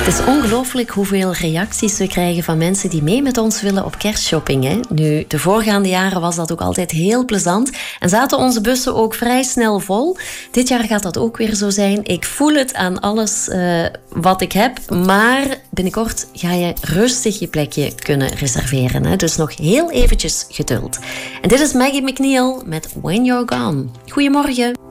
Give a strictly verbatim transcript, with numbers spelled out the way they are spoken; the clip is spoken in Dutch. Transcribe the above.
Het is ongelooflijk hoeveel reacties we krijgen van mensen die mee met ons willen op kerstshopping. Hè? Nu, de voorgaande jaren was dat ook altijd heel plezant en zaten onze bussen ook vrij snel vol. Dit jaar gaat dat ook weer zo zijn. Ik voel het aan alles uh, wat ik heb, maar binnenkort ga je rustig je plekje kunnen reserveren. Hè? Dus nog heel eventjes geduld. En dit is Maggie McNeil met When You're Gone. Goedemorgen.